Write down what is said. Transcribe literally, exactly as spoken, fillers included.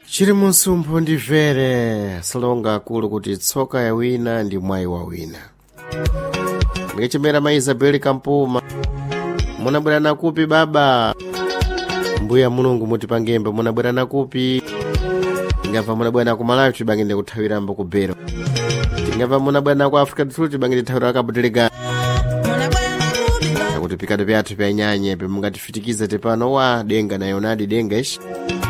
chiri munsumpu ndimvere salonga akulu kuti tsoka ya wina ndi mwayi wa wina. Mchemera ma Isabeli Kampuma munabwera nakupi baba? Mbuya mulungu mutipangembe munabwera nakupi? Ngava munabwera ku Malawi tibangende kuthawira mbo ku Bero. Ngava munabwera ku Africa Tulu tibangende thawira ka Budelega. Kuti pikado pyathu pya nyanye pe mungatifitikiza tepano wa denga na yonadi denga ishi.